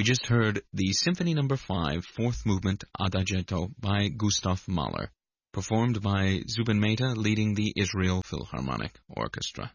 We just heard the Symphony No. 5, Fourth Movement Adagietto by Gustav Mahler, performed by Zubin Mehta leading the Israel Philharmonic Orchestra.